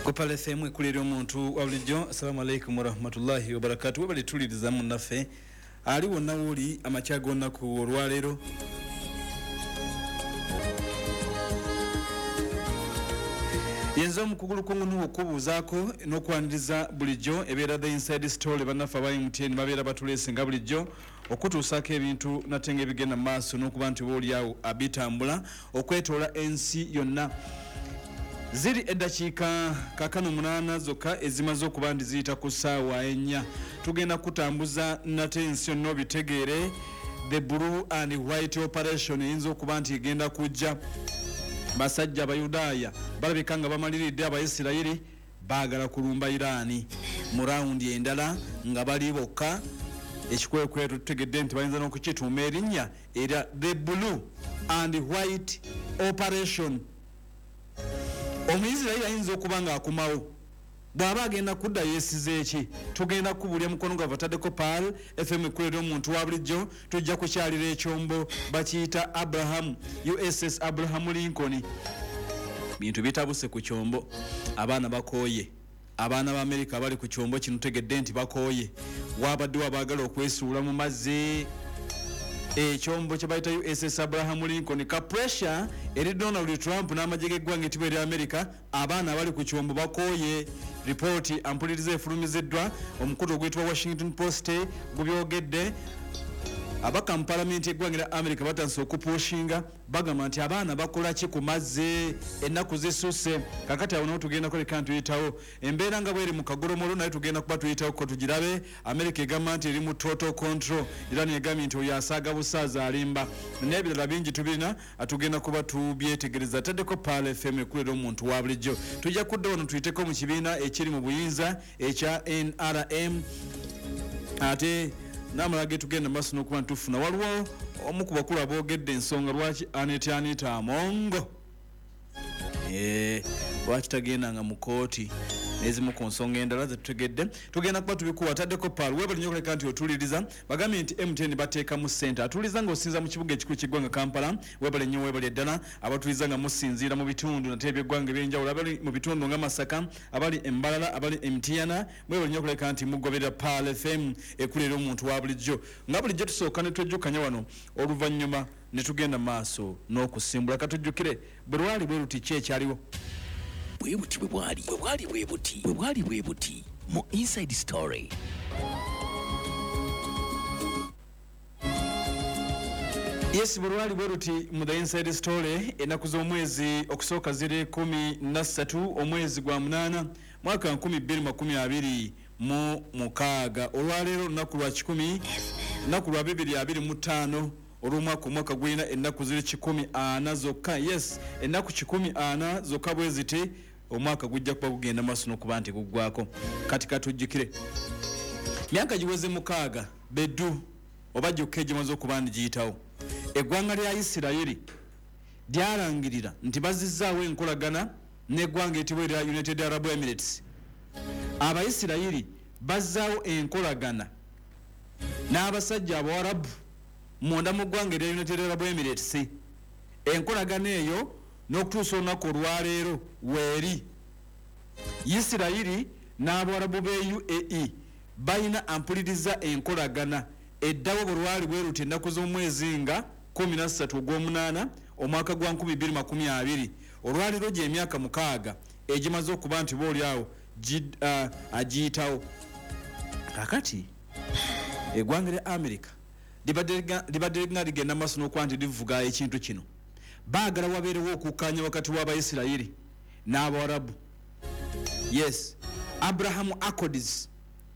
Kopale FM kulira omuntu wa bulijjo. Assalamu alaikum warahmatullahi wabarakatuh. Webali tuliriza munnaffe ali wonna wuli amakya g'onnaku olwaleero. Yenza omukugulu kw'omuntu okubuuzaako n'okwaniriza bulijjo ebeera the inside story bannaffe aba MTN babeera batuleese nga bulijjo okutuusaako ebintu nate ng'ebigenda mu maaso n'okuba nti boolyawo abitambula okwetoola ensi yonna. Ziri eddakiika kakano 8 zokka ezimaze okuba ndi ziyita ku ssaawa 4. Tugenda kutambuza nate ensi yonna obitegeere the blue and white operation eyinza okuba nti egenda kujja. Basajja Abayudaaya balabika nga bamaliridde Abayisirayiri baagala kulumba Iraani mu rawundi endala nga bali bokka. Ekikwekweto tutegedde nti bayinza n'okukituuma erinnya era the blue and white operation. Omuyisirayiri ayinza okuba ng'akomawo bw'aba agenda kudda yeesize eki. Tugenda kubulya mukono gwa bataddeko Paul FM ekulera omuntu wa bulijjo. Tujja kukyalira ekyombo bakiyita Abraham USS Abraham Lincoln. Bintu bitabuse ku kyombo, abaana bakooye. Abaana ba America bali ku kyombo kino tegedde nti bakooye. Wabadde abaagala okwesuula mu mazzi. Ekyombo kye bayita USS Abraham Lincoln ka pressure eri Donald Trump n'amagye g'eggwanga ettiibwa erya America. Abaana abali ku kyombo bakooye. Ripooti ampuliriza efulumiziddwa omukutu ogwitibwa Washington Post gubyogedde. Abaka mu palamenti eggwanga erya America batandise okupushinga bagamba nti abaana bakola ki ku mazzi ennaku zisusse. Kakati awo nawo tugenda koleka ntuyitawo embeera nga bweri mu kagolomolo naye tugenda kuba tuyitawo ko tugirabe. America egamba nti eri mu total control era negambye nti oyo asaaga busaaza alimba n'ebirala bingi tubirina atugenda kuba tubyetegereza. Taddeko Paul FM ekulera omuntu wa bulijjo. Tujja kudda wano tuyiteko mu kibiina ekiri mu buyinza ekya NRM ate n'amalage tugenda maaso n'okuba ntufuna. Waliwo omu ku bakulu aboogedde ensonga lwaki Anita Amongo lwaki tagendanga mu kooti ezimu ku nsonga endala zetutegedde. Tugenda kuba tubikuwa. Taddeko Paul webali nnyo okuleka nti otuliriza bagambye nti MTN bateekamu ssente. Atuliza ng'osinza mu kibuga ekikulu ky'eggwanga Kampala. Webali nnyo webali eddala abatuliza nga musinziira mu bitundu nate eby'eggwanga ebyenjawulo abali mu bitundu nga Masaka abali Embalala abali Mtiana. Webali nnyo okuleka nti mugoberera Paul FM ekulera omuntu wa bulijjo nga bulijjo tusooka ne twejjukanya wano oluvannyuma ne tugenda maaso n'okusimbula. Katujjukire bwe lwali bwe luti ki ekyaliwo bwe buti mu inside story. Yes, bulwali bweruti mu the inside story. Ennaku z'omwezi okusooka ziri 13 omwezi gwa 8 mwaka 2026 mu mukaaga. Olwaleero lunaku lwa 10 lunaku lwa 2025 olw'omwaka omwaka gwina ennaku ziri 140 zokka. Yes, ennaku 140 zokka bwe ziti omwaka gujja kuba gugenda maaso n'okuba nti guggwako. Kati katujjukire myaka giweze mukaaga beddu oba gyokka egimaze okuba ndi giyitawo eggwanga lya Isirayiri lyalangirira nti bazizzaawo enkolagana n'eggwanga etibwa erya United Arab Emirates. Abayisirayiri bazzaawo enkolagana n'abasajja Abawarabu munda mu ggwanga erya United Arab Emirates. Enkolagana eyo n'okutuusa olunaku olwaleero weeri Isirayiri n'Abawarabu be UAE balina ampuliriza enkolagana eddawo bwe lwali bweruti ennaku z'omwezi nga 13 ogw'omunaana omwaka gwa 2020. Olwaleero gy'emyaka 6 egimaze okuba nti boolyawo agiyitawo. Kakati eggwanga lya America libadde nga ligenda maaso n'okuba nti livuga ekintu kino. Baagala wabeerewo okukkaanya wakati w'Abayisirayiri n'Abawarabu. Yes, Abraham Accords.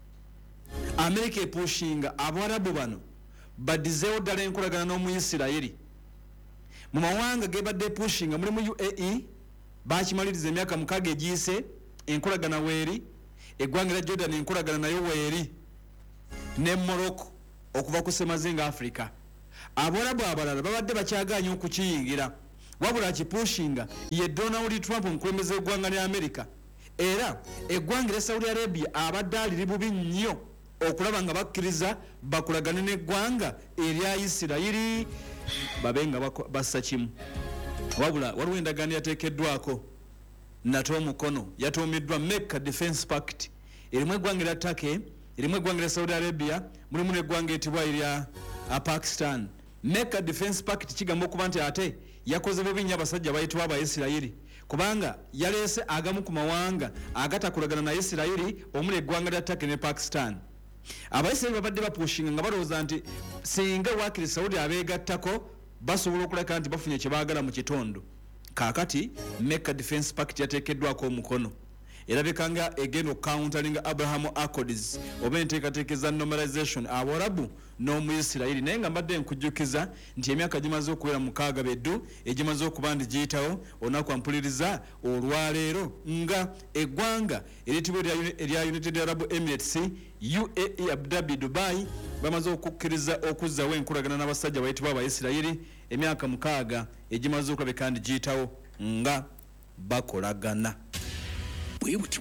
America epushinga Abawarabu bano baddizeewo ddala enkolagana n'Omuyisirayiri. Mu mawanga gebadde epushinga mulimu UAE bakimaliriza emyaka 6 egiyise enkolagana weeri. Eggwanga lya Jordan enkolagana nayo weeri ne Morocco okuva ku semazinga Africa. Abawarabu abalala babadde bakyagaanya okukiyingira wabula akipushinga ye Donald Trump omukulembeze w'eggwanga lya America. Era eggwanga lya Saudi Arabia abadde aliri bubi nnyo okulaba nga bakkiriza bakulagane n'eggwanga erya Isirayiri babenga bassa kimu. Wabula waliwo endagaano yateekeddwako nato mukono yatuumiddwa Mecca Defense Pact erimu eggwanga erya Turkey erimu eggwanga erya Saudi Arabia mulimu n'eggwanga etibwa erya Pakistan. Mecca Defense Pact kigamba okuba nti ate yakoze bubi nnyo abasajja bayitibwa Abaisirayiri kubanga yaleese agamu ku mawanga agatakolagana na Isirayiri omuli eggwanga lya Turkey ne Pakistan. Abaisirayiri babadde bapushinga nga balowooza nti singa waakiri Saudi abeegattako basobola okuleka nti bafunye kye baagala mu kitundu. Kaakati Mecca Defense Pact yateekeddwako omukono erabika nga egenda okucountalinga Abraham Accords oba enteekateeka za normalization Abarabu n'Omuyisirayiri, naye nga mbadde nkujjukiza nti emyaka gimaze okuwera 6 beddu egimaze okuba ndi giyitawo olunaku ampuliriza olwaleero nga eggwanga eritibwa erya United Arab Emirates UAE Abu Dhabi Dubai bamaze okukkiriza okuzzawo enkolagana n'abasajja bayitibwa Abaisirayiri emyaka 6 egimaze okulabika ndi giyitawo nga bakolagana. Bwebuti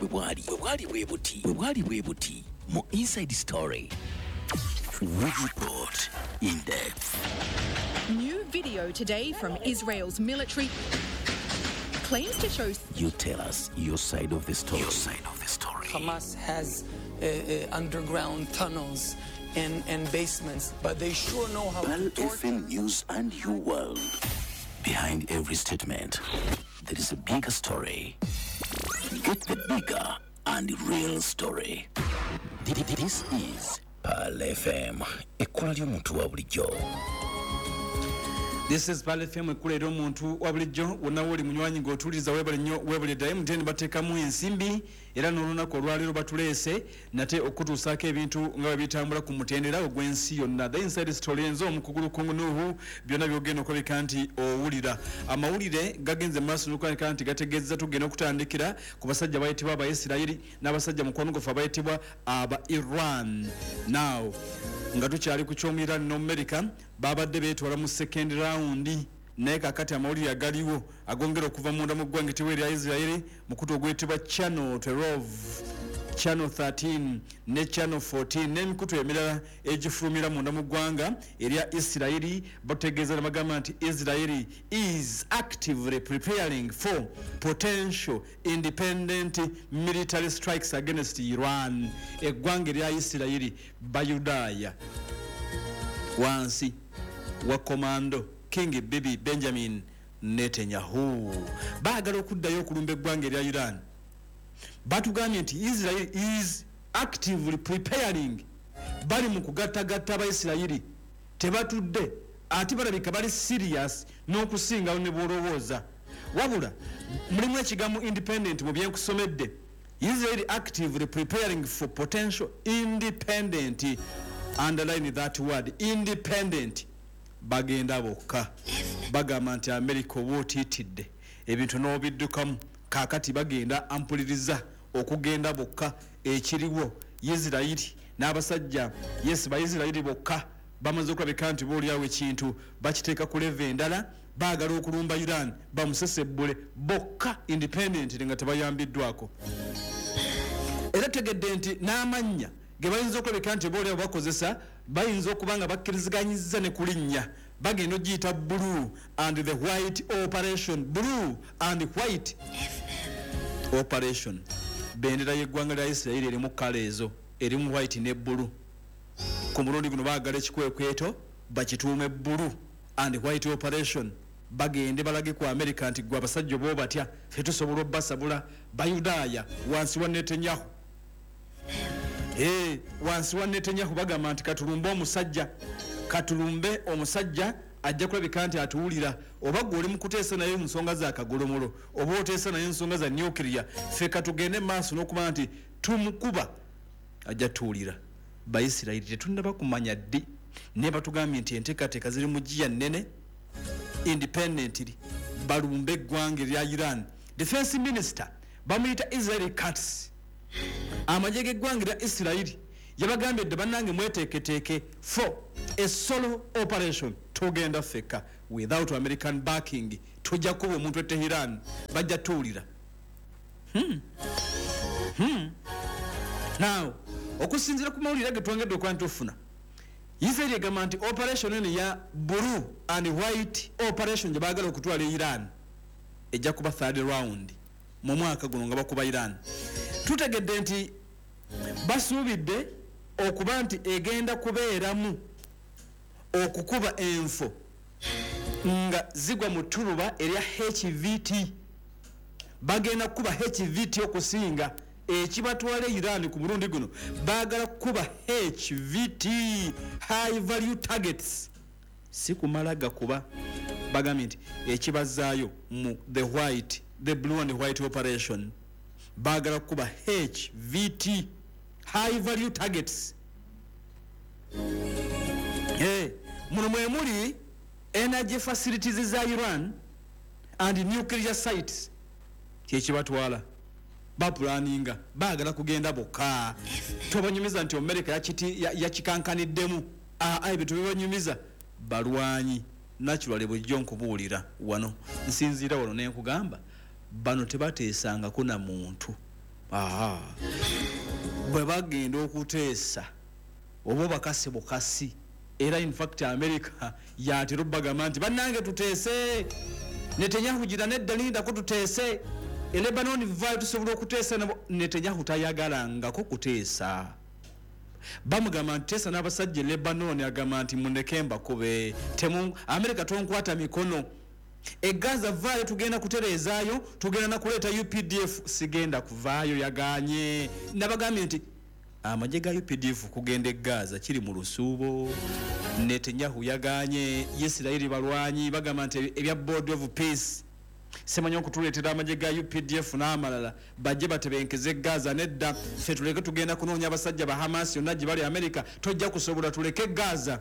bwebuti mu Inside Story. We report in depth. New video today from Israel's military claims to show. You tell us your side of the story. Hamas has underground tunnels and basements, but they sure know how Bal to torture. FM News and You World. Behind every statement, there is a bigger story. Get the bigger and real story. This is Bal FM. Ekkola ly'omuntu wa bulijjo. This is Bal FM ekulera omuntu wa bulijjo wonna woli munywanyi ng'otuuliza weebale nnyo weebuliddayo mutende bateekamu ensimbi era n'olunaku olwaleero batuleese nate okutuusaako ebintu nga bwe bitambula ku mutendera ogw'ensi yonna. The Inside Story enzo omukugulukungu Nuhu byonna byogenda okulabika nti owulira. Amawulire gagenze mu maaso n'okulabika nti gategeeza tugenda okutandikira ku basajja bayitibwa Abaisirayiri n'abasajja mukwanogofu abayitibwa aba Iran. Now nga tukyali ku ky'omu Iran n'America babadde beetwala mu second round naye kakati amawulire agaliwo agongera okuva munda mu ggwanga etibwa erya Isirayiri mukutu ogwetibwa Channel 12 Channel 13 ne Channel 14 n'emikutu emirala egifulumira munda mu ggwanga erya Isirayiri bategeeza bagamba nti Isirayiri is actively preparing for potential independent military strikes against Iran. Eggwanga erya Isirayiri Bayudaaya wansi wa komando King Bibi Benjamin Netanyahu baagala okuddayo okulumba eggwanga erya Iran. Batugambye nti Israel is actively preparing, bali mu kugattagatta Abaisirayiri tebatudde ate balabika bali serious n'okusingawo ne bwolowooza wabula mulimu ekigambo independent mu byenkusomedde. Israel actively preparing for potential independent, underline that word independent. Bagenda bokka bagamba nti America obootitidde ebintu n'obiddukamu kaakati bagenda ampuliriza okugenda bokka ekiriwo Isirayiri n'abasajja yes Baisirayiri bokka bamaze okulabika nti boolyawo ekintu bakiteeka ku leve endala baagala okulumba Iran bamusesebbule bokka independent nga tebayambiddwako. Era tegedde nti n'amannya ge bayinza okulabika nti boolyawo bakozesa bayinza okuba nga bakkiriziganyizza ne kulinnya bagenda ogiyita blue and the white operation. Blue and white operation bendera y'eggwanga lya Isirayiri erimu kala ezo erimu white ne blue. Ku mulundi guno baagala ekikwekweto bakituume blue and white operation bagende balage ku America nti gwe abasajja bo batya ffe tusobola obbasabula Bayudaaya wansi wa Netanyahu. Wansi wa Netanyahu bagamba nti katulumbe omusajja ajja kulabika nti atuwulira oba gwe oli mu kuteesa naye mu nsonga za kagolomolo oba oteesa naye ensonga za nuclear ffe katugende maaso n'okuba nti tumukuba ajja tuwulira. Baisirayiri tetunnaba kumanya ddi naye batugambye nti enteekateeka ziri mu giya nnene independently balumbe eggwanga erya Iran. Defense Minister bamuyita Israel Katz amagye g'eggwanga erya Isirayiri yabagambye dde bannange mweteeketeeke for a solo operation tugenda feka without American backing tujja kuba omuntu ete Iran bajja tuwulira. Now okusinziira ku mawulire ge twongedde okuba ntufuna Israel egamba nti operation eno ya blue and white operation gye baagala okutwala Iran ejja kuba third round mu mwaka guno nga bakuba Iran. Tutegedde nti basuubidde okuba nti egenda kubeeramu okukuba enfo nga zigwa mu ttuluba erya HVT. Bagenda kukuba HVT okusinga ekibatwala Iran ku mulundi guno. Baagala kukuba HVT, high value targets. Si kumala gakuba. Bagambye nti ekibazaayo mu the blue and white operation. Baagala kukuba HVT, high value targets. Muno mwe muli energy facilities za Iran and nuclear sites. Kyekibatwala bapulaninga baagala kugenda bokka. Tobanyumiza nti America yakikankanidemu. Ebintu bibanyumiza balwanyi naturally bujjo nkubuulira wano nsinziira wano nenkugamba bano tebateesangako na muntu. Bwe bagenda okuteesa oba bakasi bukasi era in fact America yatero bagamba nti bannange tuteese Netanyahu gira neddalinda ko tuteese Lebanon vaayo tusobola okuteesa Netanyahu tayagalangako kuteesa. Bamugamba nti teesa n'abasajja Lebanon agamba nti munekemba kube America tonkwata mikono. Gaza vaayo tugenda kutereezaayo tugenda na kuleeta UPDF sigenda kuvaayo yaganye. Nabagambye nti amagye ga UPDF kugenda Gaza kiri mu lusuubo. Netanyahu yaganye. Isiraeli balwanyi bagamba nti ebya board of peace semanyo okutuleetera amagye ga UPDF n'amalala bajje batebenkeze Gaza nedda ffe tuleke tugenda kunoonya abasajja ba Hamas yonna gye bali America tojja kusobola tuleke Gaza.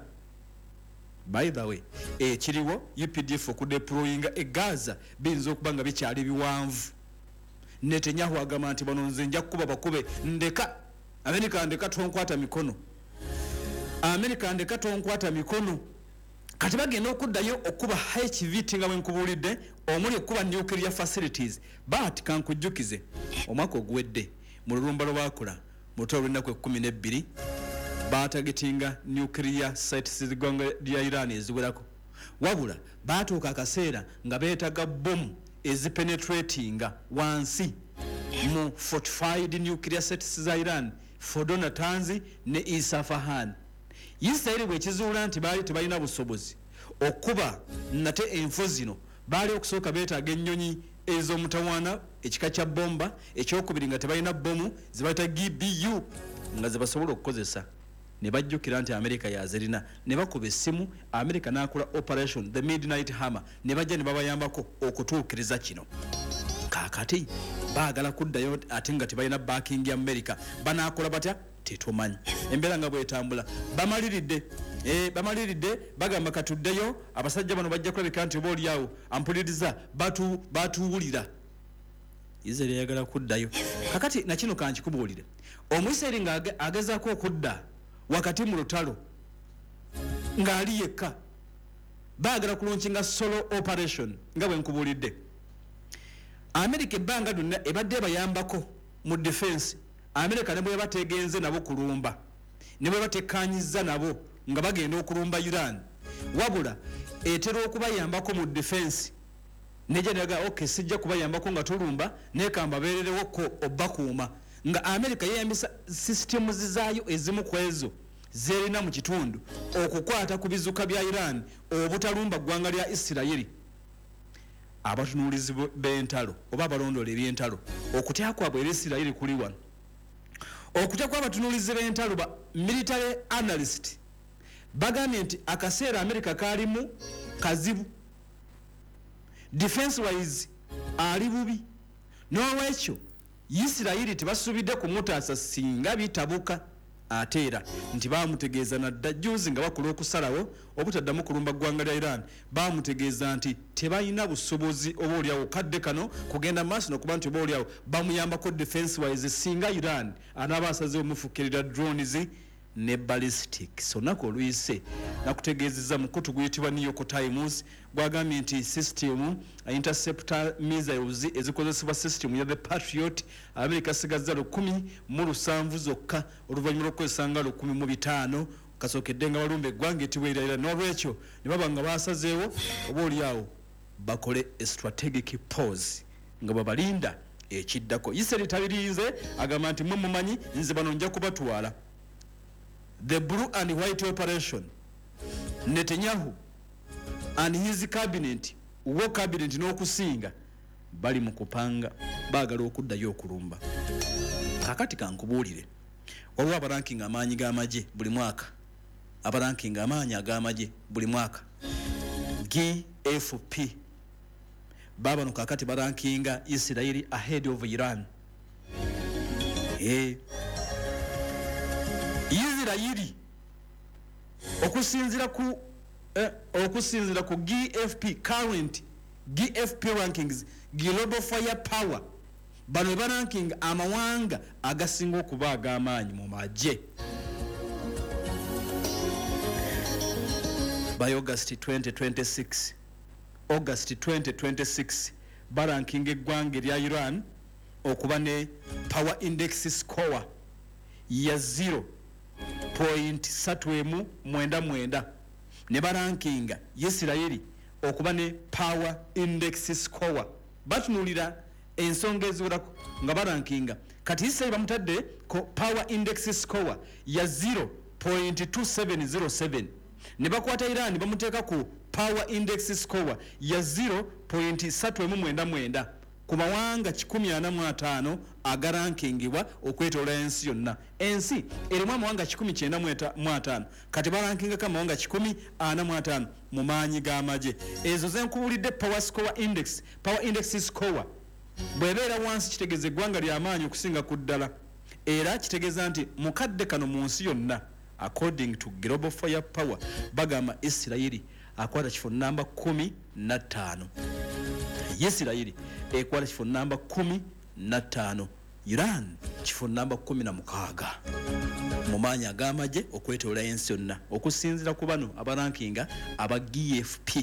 By the way kiriwo UPDF okudeployinga Gaza binza okuba nga bikyali biwanvu. Netanyahu agamba nti bano nze nja kukuba bakube ndeka America ndeka tonkwata mikono. America ndeka tonkwata mikono. Kati bagenda okuddayo okuba HVT nga bwe nkubuulidde omuli okuba nuclear facilities. But kankujjukize omwaka oguwedde mu lulumba lwakola mu lutalo lw'ennaku 12 baatagetinga nuclear sites z'eggwanga lya Iran eziwerako. Wabula baatuuka akaseera nga beetaga bomu ezipenetratinga wansi mu fortified nuclear sites za Iran, Fordo, Natanz ne Isfahan. Israeli bwe kizuula nti baali tebalina busobozi okuba nate enfo zino baali okusooka beetaaga ennyonyi ez'omutawaana ekika kya bomba, ekyokubiri nga tebalina bomu zibayita GBU nga ze basobola okukozesa. Ne bajjukira nti America yazirina ne bakuba essimu. America n'akola operation the midnight hammer ne bajja ne babayambako okutuukiriza kino. Kaakati baagala kuddayo ate nga tebalina backing ya America. Banaakola batya tetumanyi. Embeera nga bwetambula bamaliridde bagamba katuddeyo abasajja bano bajja kulabika nti oba oliawo ampuliriza batuwulira. Israeli yagala kuddayo. Kakati nakino kankikubuulire Omuyisiraeli nga agezaako okudda wakati mu lutalo ng'ali yekka baagala kulunkinga solo operation nga bwe nkubuulidde. America ebbanga lyonna ebadde bayambako mu defense. America ne bwe bategenze nabo kulumba ne bwe batekkanyiza nabo nga bagenda okulumba Iran, wabula etera okubayambako mu defense neje naga okay sijja kubayambako nga tulumba nekamba beererewo ko obakuuma nga America yeyambisa systems zaayo ezimu kwezo zerina mu kitundu okukwata ku bizuka bya Iran obutalumba ggwanga lya Isiraeli. Abatunuulizi b'entalo oba abalondola eby'entalo okutya kwabwe eri Isiraeli kuli wano. Okutya kw'abatunuulizi b'entalo ba military analyst bagambye nti akaseera America kaalimu kazibu, defense wise ali bubi, n'olwekyo Isiraeli tebasuubidde kumutaasa singa bitabuka. Ate era nti baamutegeeza nadda juzi nga bakola okusalawo obutaddamu kulumba ggwanga lya Iran. Baamutegeeza nti tebalina busobozi oba oliawo kadde kano kugenda maaso nokuba nti oba oliawo bamuyambako defense wise singa Iran anaaba asazeewo mufukirira drones ne ballistic. So nako oluyise nakutegeezezza mukutu guyitibwa New York Times gwagambye nti system interceptor missiles ezikozesebwa system ya the Patriot America sigazza 17 zokka oluvannyuma lw'okukozesanga 15 kasookedde nga balumba eggwanga etibwera era. N'olwekyo ne baba nga baasazeewo oba oliawo bakole a strategic pause nga babalinda ekiddako. Israel tabirinze agamba nti mwe mumanyi nze bano nja kubatwala. The blue and white operation. Netanyahu and his cabinet, war cabinet n'okusinga bali mu kupanga baagala okuddayo okulumba. Kakati kankubuulire, waliwo abaranking amaanyi g'amagye buli mwaka, abaranking amaanyi ag'amagye buli mwaka. GFP baba no kakati barankinga Israeli ahead of Iran. Israeli okusinzira ku GFP current GFP rankings, global fire power, bano baranking amawanga agasinga okuba ag'amaanyi mu magye. By August 2026 baranking eggwanga erya Iran okuba ne power index score ya 0.399 ne barankinga Israeli okuba ne power index score. Batunulira ensonga eziwerako nga barankinga kati Israeli bamutadde ko power index score ya 0.2707 ne bakwata Iran bamuteeka ku power index score ya 0.399 ku mawanga 145 agarankingibwa okwetola ensi yonna. Ensi erimu amawanga 195 kati barankinga kama mawanga 145 mu maanyi g'amagye. Ezo zenkubulidde power index score bwebeera wansi kitegeeza eggwanga ly'amaanyi okusinga ku ddala, era kitegeeza nti mukadde kano mu nsi yonna. According to global fire power bagamba Israeli akwata kifo namba 15. Israeli ekwata kifo namba 15, Iran kifo namba 16 mu maanyi ag'amagye okwetoola ensi yonna okusinzira ku bano abarankinga aba GFP.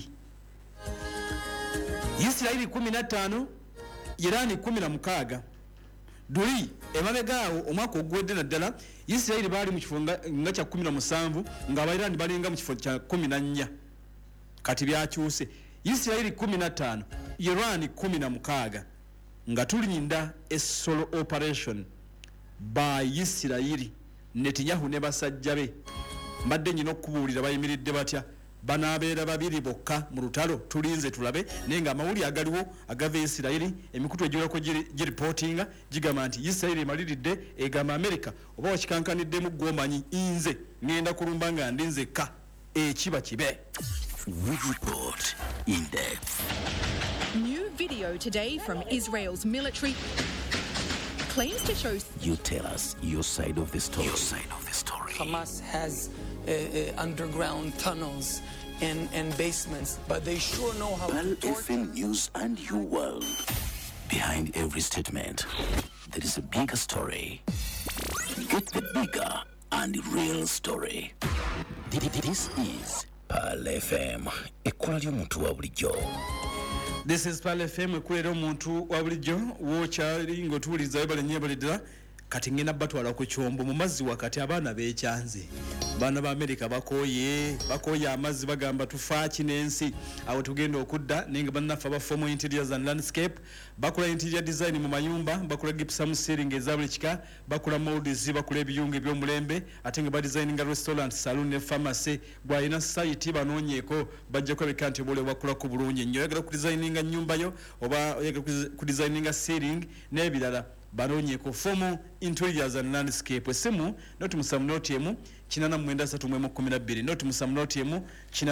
Israeli 15, Iran 16. Duli emabegaawo omwaka ogwedde naddala Israeli baali mu kifo nga kya 17 nga Abayirani balinga mu kifo kya 14. Kati byakyuse. Israeli 15, Iran 16 nga tulinda solo operation by Israeli. Netanyahu ne basajja be mbadde nyina okubuulira bayimiridde batya banaabeera babiri bokka mu lutalo tulinze tulabe naye nga amawuli agaliwo agava Israeli emikutu egirako giripootinga gigamba nti Israeli emaliridde egamba Amerika oba wakikankanidde gwomanyi nze ngenda kulumba nga ndi nzekka ekiba kibe. We report in depth. New video today from Israel's military claims to show. You tell us your side of the story. Hamas has underground tunnels and basements, but they sure know how Pal to torture. FM News and your world. Behind every statement, there is a bigger story. Get the bigger and real story. This is Pal FM, ekkola ly'omuntu wa bulijjo. This is Pal FM, ekulera omuntu wa bulijjo wookyali ng'otuwuliriza webale nnyo ebaliddala kati ngenda batwala ku kyombo mu mazzi wakati abaana beekyanze. Baana ba Amerika bakooye amazzi bagamba tufaaki n'ensi awo tugenda okudda naye nga bannaffe abafomo interiors and landscape bakola interior design mu mayumba, bakola gypsum ceiling eza buli kika, bakola molds, bakola ebiyungu eby'omulembe ate nga badesigninga restaurant, saloon ne pharmacy. Gwalina site banoonyeeko bajja kulabika nti oba bakolako bulungi nnyo. Oyagala kudesigninga nnyumba yo oba oyagala kudesigninga ceiling n'ebirala banoonyeeko fomo interiors and landscape. Essimu noti musamu noti emu 89312 noti musamu noti emu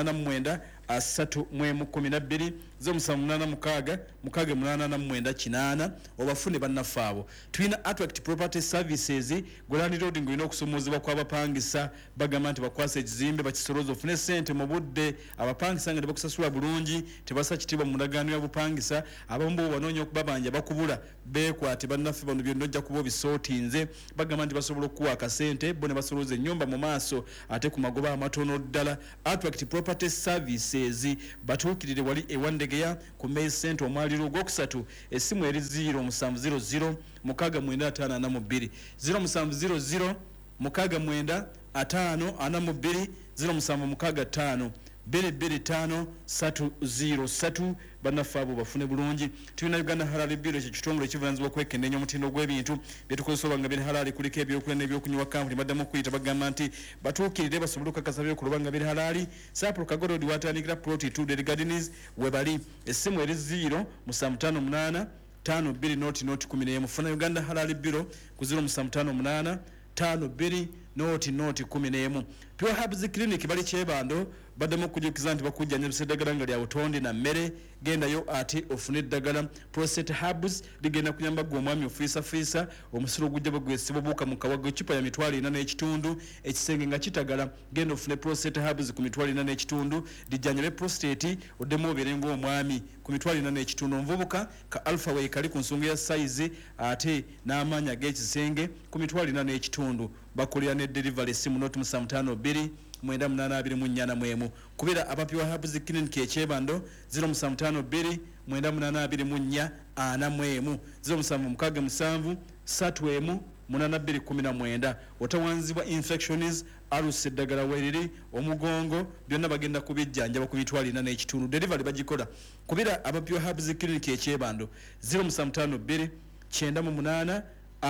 89312 zo musamu 86 obafune bannafaabo. Tulina Attract Property Services Golani Road ngulina okusomozebwa kw'abapangisa bagamba nti bakwasa ekizimbe bakisoloza ofune ssente mu budde. Abapangisa nga tebakusasula bulungi tebasa kitiibwa mu ndagaano ya bupangisa. Abamu bo banoonya okubabanja bakubula beekwate bannaffe bano byonna ojja kuba obisootinze bagamba nti basobola okuwa akasente bo ne basoloza ennyumba mu maaso ate ku magoba amatono ddala. Attract Property Services batuukirire wali ewandegeya ku Main Center omwaliro ogwokusatu. Essimu eri 0700 6952 0700 6952 0765 225-303 bannaffe abo bafune bulungi. Tulina Uganda Halal Bureau ekitongole ekivunaanyizibwa okwekenneenya omutindo gw'ebintu bye tukozesa oba nga biri halaali kuliko ebyokulya n'ebyokunywa kampuni baddamu okuyita bagamba nti batuukirire basobole okukakasa by'okuloba nga biri halaali. Sapro Kagorodi watandikira Plot 2 Dairy Gardens we bali essimu eri 0 558 funa Uganda Halal Bureau ku 0 558 Pure Herbs Clinic bali Kyebando baddamu okujukiza nti bakujjanjabisa eddagala nga lya butonde na mmere. Gendayo ate ofune eddagala. Prostate Herbs ligenda kuyamba gwe omwami ofiisa omusiro ogujja bagwesiba buuka mu kawago ekipa ya mitwalo 4.5 ekisenge nga kitagala. Genda ofune Prostate Herbs ku mitwalo 4.5 lijjanjabe prostate oddemu obeere ng'omwami ku mitwalo 4.5 omuvubuka ka alpha way kali ku nsonga ya size ate n'amaanyi ag'ekisenge ku mitwalo 4.5 bakolera ne delivery simu not 752 982 kubira Pure Herbs Clinic ekyebando 0 552 982 0 7 otawanzibwa infections aluse eddagala weriri omugongo byonna bagenda kubijjanjaba ku mitwalo 4.5 delivery bagikola kubira Pure Herbs Clinic ekyebando 0 552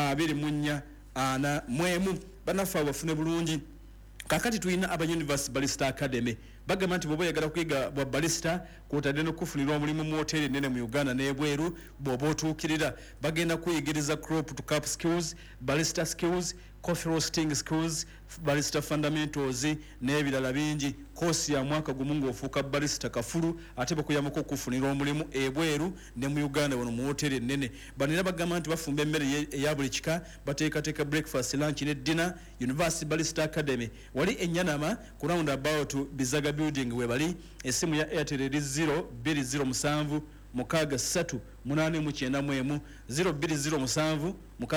924 bannaffe abafune bulungi. Kakati tulina aba University Barrister Academy bagamba nti bw'oba oyagala kuyiga bwa barrister kw'otadde n'okufunira omulimu mu hoteri ennene mu Uganda n'ebweru bw'oba otuukirira bagenda kuyigiriza crop to cap skills, barrister skills, coffee roasting skills, barrister fundamentals n'ebirala bingi. Koosi ya mwaka gumu ng'ofuuka barrister kafulu ate bakuyambako okufunira omulimu ebweru ne mu Uganda wano mu hoteri ennene. Bano era bagamba nti bafumba emmere eya buli kika bateekateeka breakfast, lunch ne dinner. University Barrister Academy wali Enyanama ku roundabout Bizaga building we bali. Essimu ya Airtel eri 0207 63891 0207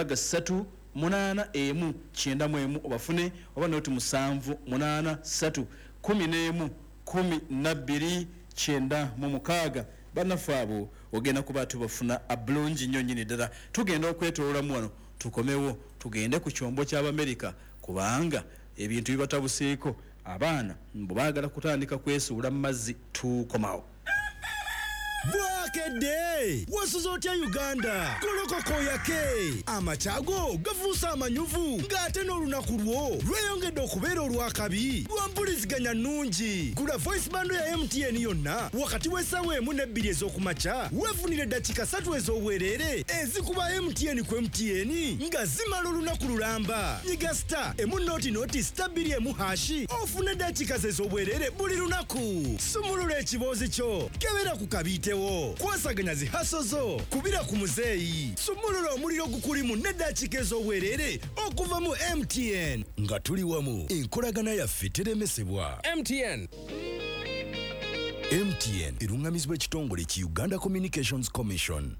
63891 obafune oba noti 783 11 12 96 bannaffe abo ogenda kuba tubafuna abulungi nnyo nnyini ddala. Tugenda okwetoolamu wano tukomewo tugende ku kyombo ky'Abamerika kubanga ebintu bibatabuseeko abaana mbu baagala kutandika kwesuula mu mazzi tukomawo. Bwakedde wasuza otya Uganda kolokoko yake amachago gafuusa amanyuvu ng'ate n'olunaku lwo lweyongedde okubeera olwakabi lwampuliziganya nnungi. Gula voice bando ya MTN yonna wakati w'essaawa 1 ne 2 ez'okumakya weefunire eddakiika 3 ez'obwereere ezikuba MTN ku MTN nga zimala olunaku lulamba. Nyiga star emu star 2 ofune eddakiika ez'obwereere buli lunaku. Sumulula ekiboozi kyo kebera ku kabite kwasaganya zihaso zo kubira ku muzeeyi. Sumulula omuliro gukulimu n'eddakiika ez'obwereere okuva mu MTN nga tuli wamu enkolagana yaffe teremesebwa. MTN erungamizibwa ekitongole ki Uganda Communications Commission.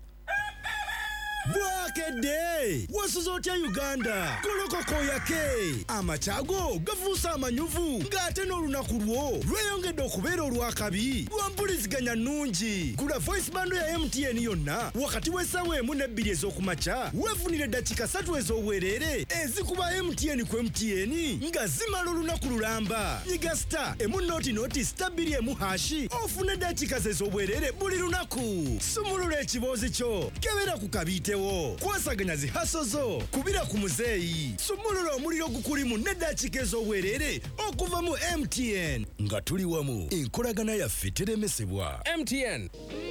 Bwakedde wasuza otya Uganda kolokoko yake amachago gafuusa amanyuvu ng'ate n'olunaku lwo lweyongedde okubeera olwakabi lwampuliziganya nnungi. Gula voice bando ya MTN yonna wakati w'essaawa 1 ne 2 ez'okumakya weefunire eddakiika 3 ez'obwereere ezikuba MTN ku MTN nga zimala olunaku lulamba. Nyiga star emu star 2 ofune eddakiika ez'obwereere buli lunaku. Sumulula ekiboozi kyo kebera ku kabite kwasaganya zihaso zo kubira ku muzeeyi. Sumulula omuliro gukulimu n'eddakiika ez'obwereere okuva mu MTN nga tuli wamu enkolagana yaffe teremesebwa. MTN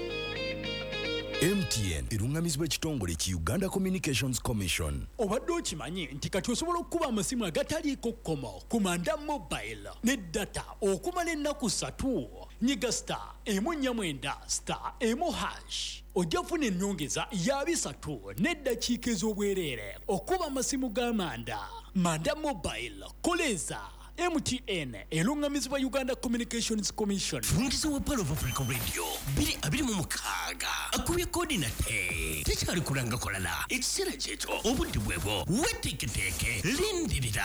erungamizibwa ekitongole ki Uganda Communications Commission. Obadde okimanyi nti kati osobola okukuba amasimu agataliiko kkomo ku Manda Mobile ne data okumala ennaku 3. Nyiga star emu star emu hash ojja kufuna ennyongeza ya 3 n'eddakiika ez'obwereere okuba amasimu ga Manda Mobile koleza MTN erungamizibwa Uganda Communications Commission. Fungiza wa Pearl of Africa Radio 26 akubye kodi nate tekyali kulanga kolala ekiseera kyekyo obudde bwebwo weteeketeeke lindirira.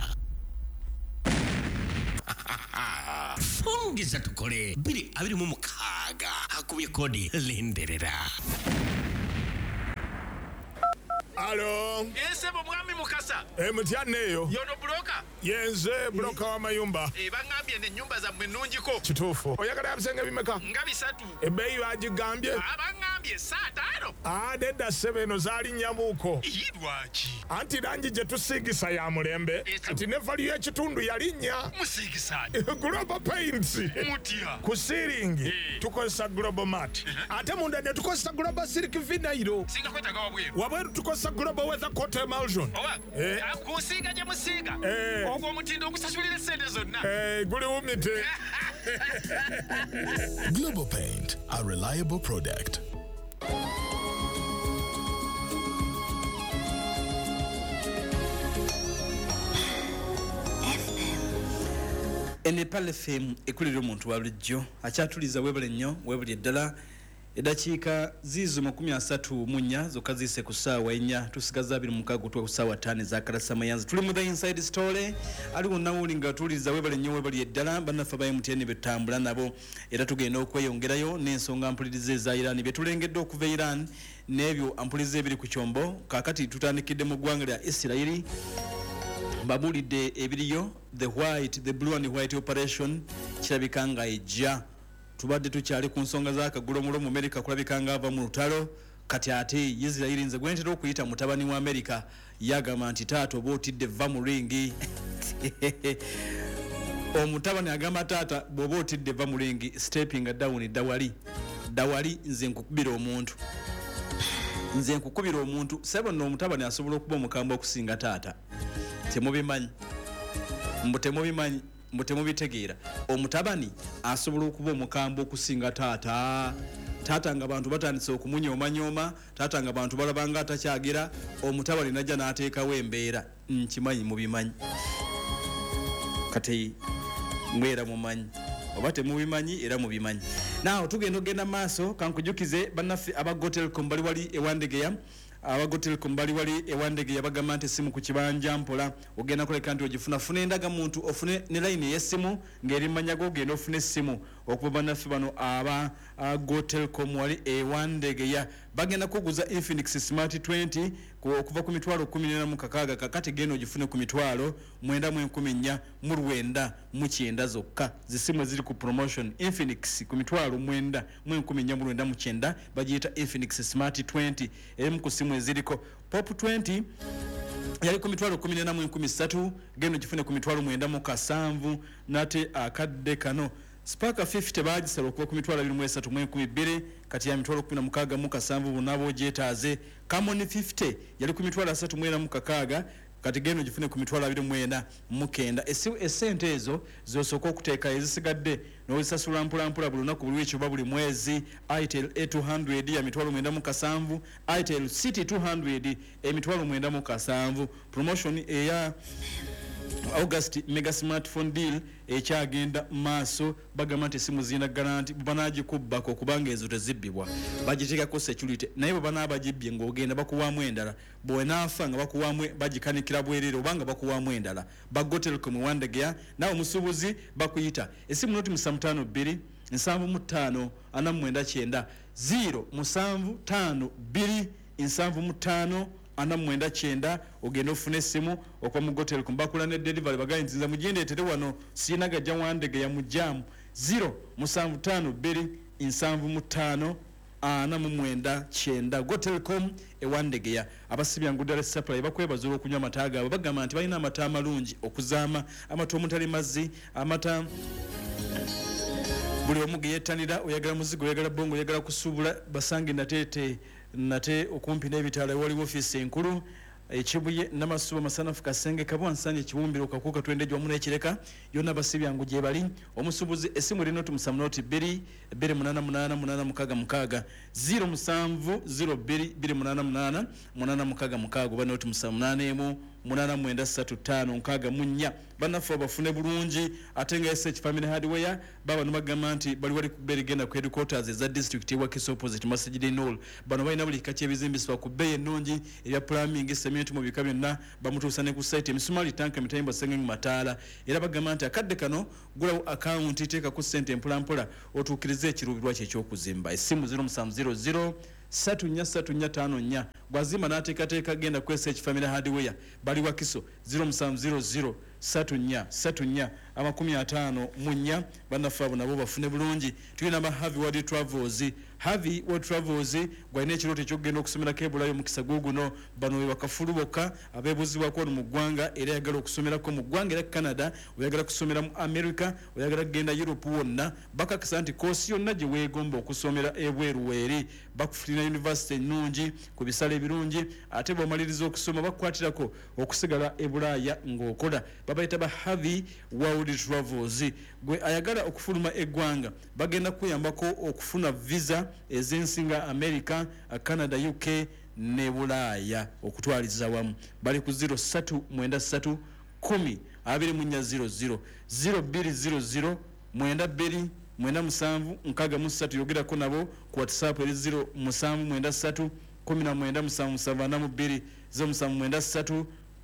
Fungiza tukole 26 akubye kodi lindirira. Alo. Nsebo mwami Mukasa. Mutyaneyo. Yono broka. Yenze broka wa mayumba. Bangambye ne nyumba za mwenunjiko. Kituufu. Oyagala bisenge bimeka? Nga bisatu. Ebbeeyi bagigambye? Bangambye saa 5. Nedda ssebo eno zaali nnyabuuko. Lwaki? Anti langi gye tusiigisa ya mulembe. Kati ne valiyo ekitundu yalinnya. Musiigisaani? Global Paints. Mutya? Ku siiringi tukozesa Global Mat. Ate munda ne tukozesa Global Silk Vinyl. Singa kwetaga wabweru. Wabweru tukozesa Global Weather Coat Emulsion. Oba? Kunsiiga gye musiiga? Ogwo omutindo ogusasulira essente zonna? Guli wumite. Global Paint, a reliable product. Nepal FM ekulira omuntu wa bulijjo akyatuliza webale nnyo webuli eddala eddakiika ziizo 34 zokka ziyise ku ssaawa 4 tusigaza 26 tuwa ku ssaawa 5 zakalasa mayanzi tuli mu the inside story aliwo nawuli nga tuwuliriza webale nnyo webali eddala bannaffe ba MTN betutambula nabo era tugenda okweyongerayo n'ensonga mpuliriza eza Iran byetulengedde okuva Iran n'ebyo ampuliriza ebiri ku kyombo kaakati tutandikidde mu ggwanga lya Isirairi babulidde ebiriyo the blue and white operation kirabika nga ejja tubadde tukyali ku nsonga z'akagulo mulo mu America kulabika nga ava mu lutalo kati ate Israeli nze gwentera okuyita mutabani wa America yagamba nti taata oba otidde va mu ringi omutabani agamba taata bw'oba otidde va mu ringi stepping down dawali nze nkukubira omuntu sebo nno omutabani asobola okuba omukambwe okusinga taata temubimanyi mbutebitegeera omutabani asobola okuba omukambwe okusinga taata nga abantu batandise okumunyoomanyoma taata nga abantu balabanga atakyagera omutabani najja n'ateekawo embeera nkimanyi mubimanyi kati mwera mumanyi oba temubimanyi era mubimanyi naawo tugenda maaso kankujukize bannaffe abagotelcom bali wali ewandegeya abagotelcom bali wali ewandegeya bagamba nti essimu ku kibanja mpola ogenda kuleka nti ogifunafuna endaga muntu ofune ne layini ey'essimu ng'eri manyago ogenda ofune essimu okuva bannaffe bano aba gotelcom wali ewandegeya bagenda kuguza Infinix Smart 20 okuva ku mitwalo 14 kakati genda ogifune ku mitwalo 9,499 zokka zisimu ziri ku promotion Infinix ku mitwalo 9,499 bagiyita Infinix Smart 20 emu ku simu eziriko Pop 20 yali ku mitwalo 14,300 genda ogifune ku mitwalo 9,700 nate akadde kano Spark 50 bagisala okuva ku mitwalo 23,12 kati ya mitwalo 16,700 bonna bogyetaaze Camon 50 yali ku mitwalo 3,600 kati geno gifune ku mitwalo 29 essente ezo zosooka okuteeka ezisigadde n'ozisasula mpolampola buli lunaku buli wiiki oba buli mwezi Itel A200 ya mitwalo 97 Itel City 200 emitwalo 97 promotion eya August mega smartphone deal ekyagenda maaso bagamba nti essimu zina garanti banagikubbako kubanga ezo tezibbibwa bagiteekako security naye bwe banaabagibbye ng'ogenda bakuwaamu endala bw'enaafa nga bakuwaamu bagikanikira bwerere obanga bakuwaamu endala bagotelcom wandegeya naawe omusuubuzi bakuyita essimu noti 752 75 49 075 2 75 ogenda ofune essimu okwa mu gotelcom bakula ne delivery bagaye nzinza mugindeetere wano siina gajja wandege ya mujjamu 075 gotelcom ewandegeya abasibya ngudala supply bakwebaza okunywa amata gaabwe bagamba nti balina amata amalungi okuzaama amata omutali mazzi amata buli omu ge yettanira oyagala muzigo oyagala bongo oyagala kusuubula basange nate okumpi n'ebitaala waliwo ofiisi enkulu ekibuye namasuba masanafu kasenge kabwa nsanje kibumbiro kakuka twendejwa wamu n'ekireka yonna basibyangu gye bali omusubuzi essimu erina oti 28886 070228886 oba noti 89335 bannaffe bafune bulungi ate nga SH Family Hardware baba nabagamba nti bali wali ku berigenda ku headquarters eza district ewa Kiso opposite Masjid Nol bano balina buli kati ebizimbisibwa ku bbeeyi ennungi ebya plumbing cement mu bika byonna bamutuusa ne ku site emisumali tanka emitayimba sengeng mataala era bagamba nti akadde kano gulawo account teeka ku ssente mpolampola otuukirize ekiruubirwa kye ekyokuzimba essimu 0700 3454 bwazima n'ateekateeka genda kwesa ekifamily hardware bali wakiso 0700 34 54 bannaffe abo nabo bafune bulungi. Tulina ba Harvey World Travels. Harvey World Travels gwalina ekirooto ekyokugenda okusomerako ebulayo mukisa guguno bano bakafulu bokka abeebuzibwako mu ggwanga era yagala okusomerako mu ggwanga era Canada oyagala kusomera mu America oyagala kugenda Europe wonna bakakisa nti koosi yonna gye weegomba okusomera ebweru weeri bakufulina university ennungi ku bisale ebirungi ate bw'omaliriza okusoma bakukwatirako okusigala ebulaaya ng'okola babayita ba Harvey World Travels. Gwe ayagala okufuluma eggwanga bagenda kuyambako okufuna visa ezensinga America, Canada, UK ne Bulaaya okutwaliza wamu bali ku 0393 10 2400 0200 92 97 yogerako nabo ku WhatsApp eri 0793 1977 0793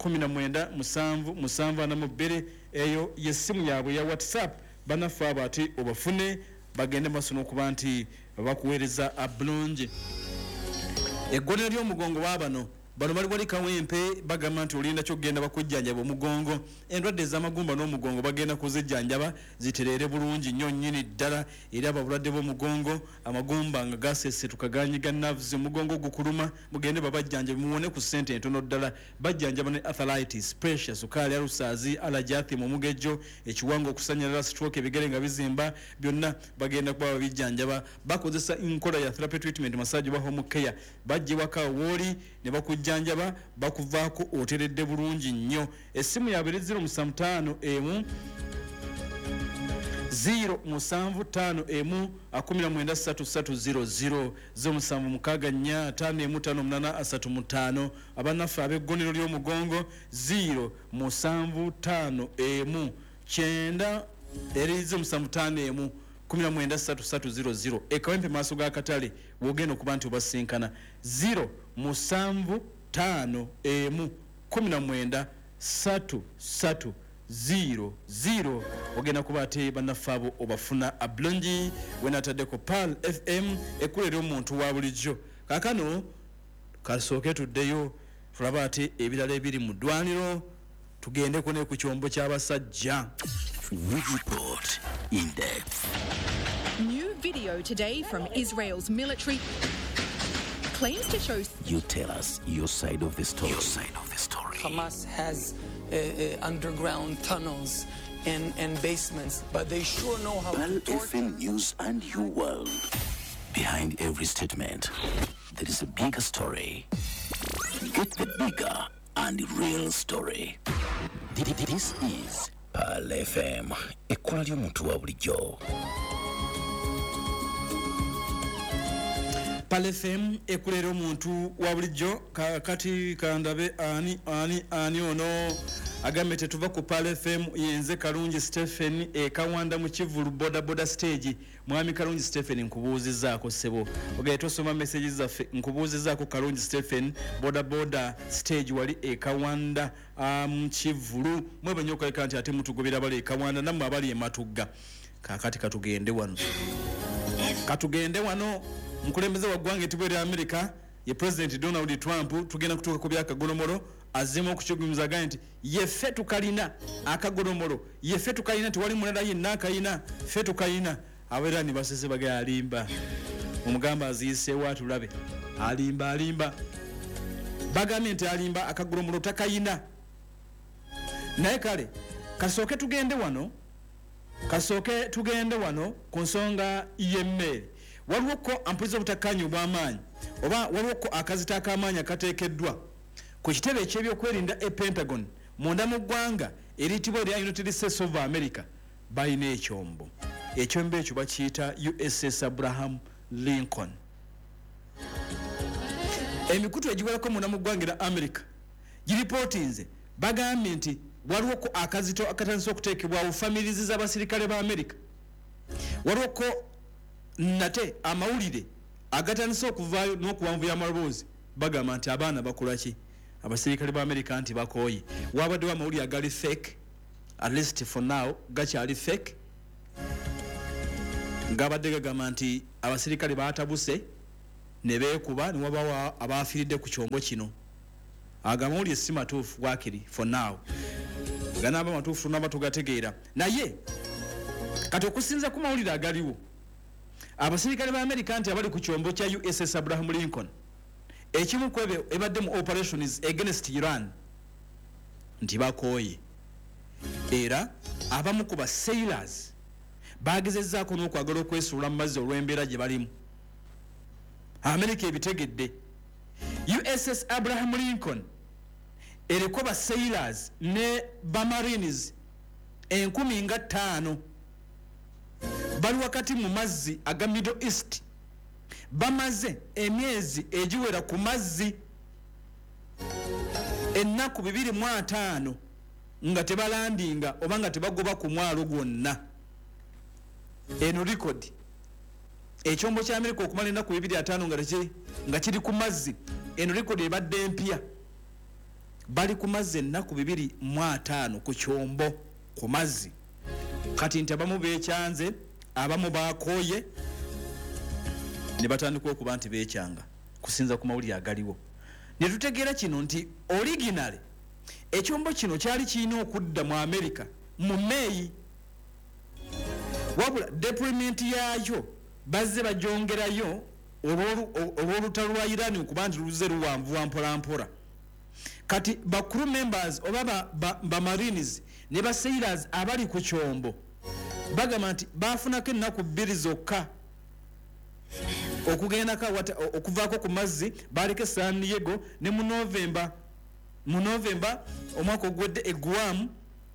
1977 eyo yesimu yaabwe ya WhatsApp banaffe abo ati obafune bagende masono okuba nti bakuweereza abulungi. Eggolero ly'omugongo waabano bano bali wali kawempe bagamba nti olinda kyogenda bakujjanjaba omugongo endwadde ez'amagumba n'omugongo bagenda kuzijjanjaba zitereere bulungi nnyo nnyini ddala era ababulwadde b'omugongo amagumba nga gaseesetuka ganyiga nerves omugongo gukuluma mugende babajjanjabe muwone ku ssente entono ddala bajjanjaba ne arthritis pressure sukaali alusaazi alajathi mu mugejjo ekiwango okusanyalala stroke ebigere nga bizimba byonna bagenda kuba babijjanjaba bakozesa enkola ya therapy treatment massage ba home care bajje waka wooli ne bakujjanjaba bakuvaako oteredde bulungi nnyo. Essimu yaabwe 075 075 193300 07645 abannaffe ab'eggonero ly'omugongo 075 9 075 193300 ekawempe maaso ga katale wogenda okuba nti obasinkana 075 193300 ogenda kuba ate bannaffe abo obafuna abulungi wenataddeko Pal FM ekulera omuntu wa bulijjo. Kaakano kasooke tuddeyo tulaba ate ebirala ebiri mu ddwaniro tugendeko ne ku kyombo ky'abasajja. Report in depth. New video today from Israel's military claims to show. You tell us your side of the story. Your side of the story. Hamas has underground tunnels and basements, but they sure know how Pal to torture. FM News and You World. Behind every statement, there is a bigger story. Get the bigger and real story. This is Pal FM, ekkola ly'omuntu wa bulijjo. Pal FM ekulera omuntu wa bulijjo kati kandabe ani ono agambe tetuva ku Pal FM yenze Kalungi Stephen ekawanda mu Kivulu boda stage mwami Kalungi Stephen nkubuuzizaako sebo ogaye tosoma messages zaffe nkubuuzizaako Kalungi Stephen boda stage wali ekawanda mu Kivulu mwe banyoka kanti ate mutugobera bali ekawanda namwe abali ematugga kakati katugende wano mukulembeze wa ggwanga etibwere America ye President Donald Trump tugenda kutuuka ku byakagolomolo azima okukyugumiza nti yeffe tukalina akagolomolo yeffe tukalina tewali mulala yenna akayina ffe tukalina abairani basese bagaya alimba omugamba aziyiseewo atulabe alimba bagambye nti alimba akagolomolo takayina naye kale kasooke tugende wano ku nsonga y'emmere waliwo ko ampuliza obutakkaanya obw'amaanyi oba waliwo ko akazita ak'amaanyi akateekeddwa ku kitebe eky'ebyokwerinda Pentagon munda mu ggwanga eriyitibwa erya United States of America balina ekyombo ekyo bakiyita USS Abraham Lincoln. Emikutu egiwerako munda mu ggwanga erya America giripootinze bagambye nti waliwo ko akazito akatandise okuteekebwawo families z'abasirikale ba America waliwo ko nate amawulire agatandise okuvaayo n'okuwanvuya amaloboozi bagamba nti abaana bakola ki abasirikale ba America nti bakooye wabaddewo amawulire agali fake at least for now gakyali fake ngabadde gagamba nti abasirikale baatabuse ne beekuba ne wabawo abaafiiridde ku kyombo kino. Agamawulire si matuufu Wakiri for now. Ganaba matuufu tunaba tugategeera. Naye kati okusinza ku mawulire agaliwo, abasirikale ba America nti abali ku kyombo kya USS Abraham Lincoln ekimu ku ebyo ebadde mu operations against Iran nti bakooye, era abamu ku ba sailors bagezezzaako n'okwagala okwesuula mu mazzi olw'embeera gye balimu. America ebitegedde. USS Abraham Lincoln eriko ba sailors ne ba marines 15,000 bali wakati mu mazzi aga Middle East, bamaze emyezi egiwera ku mazzi ennaku 205 nga tebalandinga oba nga tebagoba ku mwalo gwonna. Eno record ekyombo kya America okumala ennaku 205 nga kiri ku mazzi, eno record ebadde empya. Bali ku mazzi ennaku 205 ku kyombo ku mazzi. Kati nti abamu beekyanze, abamu bakooye, ne batandika okuba nti beekyanga kusinza ku mawulire agaliwo. Ne tutegeera kino nti originally ekyombo kino kyali kirina okudda mu America mu May, wabula deployment yaakyo bazze bajongerayo olw'olutalo lwa Iran okuba nti luzze luwanvuwa mpolampola. Kati ba crew members oba ba marines ne ba sailors abali ku kyombo bagamba nti bafunako ennaku 2 zokka okugendako okuvaako ku mazzi. Baleke San Diego ne mu November omwaka ogwedde e Guam,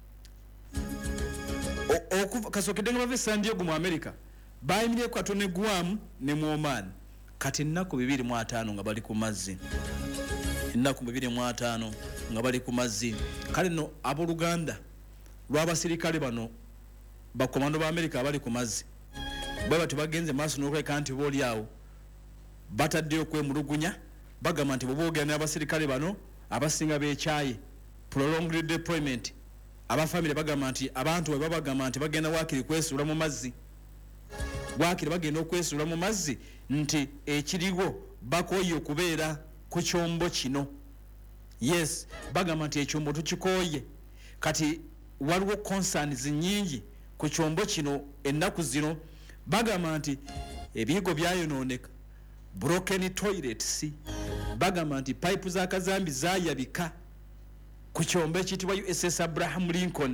kasookedde nga bave San Diego mu America, bayimireko katono e Guam ne mu Oman. Kati ennaku 205 nga bali ku mazzi, ennaku 205 nga bali ku mazzi. Kale no abooluganda lw'abasirikale bano bakomando ba America abali ku mazzi baba tebagenze maaso n'okuleka nti booli awo bataddeyo okwemulugunya, bagamba nti boboogera n'abasirikale bano abasinga beekyaye prolonged deployment. Abafamile bagamba nti abantu bwe babagamba nti bagenda Wakiri kwesuula mu mazzi, Wakiri bagenda okwesuula mu mazzi, nti ekiriwo bakooye okubeera ku kyombo kino. Yes, bagamba nti ekyombo tukikooye. Kati waliwo concerns nyingi ku kyombo kino ennaku zino. Bagamba nti ebiyigo byayonooneka, broken toilets, bagamba nti pipe za kazambi zaayabika ku kyombo ekiyitibwa USS Abraham Lincoln.